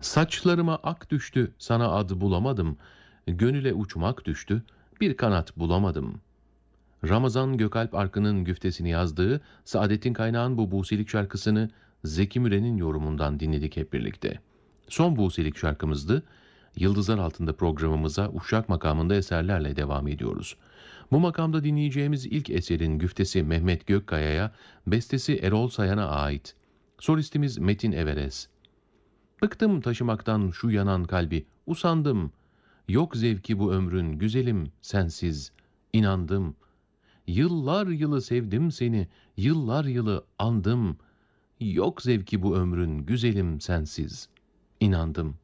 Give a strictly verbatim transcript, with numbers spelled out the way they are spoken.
Saçlarıma ak düştü, sana ad bulamadım. Gönüle uçmak düştü, bir kanat bulamadım. Ramazan Gökalp Arkın'ın güftesini yazdığı Saadettin Kaynağ'ın bu Buselik şarkısını Zeki Müren'in yorumundan dinledik hep birlikte. Son Buselik şarkımızdı. Yıldızlar Altında programımıza Uşak makamında eserlerle devam ediyoruz. Bu makamda dinleyeceğimiz ilk eserin güftesi Mehmet Gökkaya'ya, bestesi Erol Sayan'a ait. Solistimiz Metin Everes. Bıktım taşımaktan şu yanan kalbi, usandım. Yok zevki bu ömrün güzelim sensiz, inandım. Yıllar yılı sevdim seni, yıllar yılı andım. Yok zevki bu ömrün güzelim sensiz, inandım.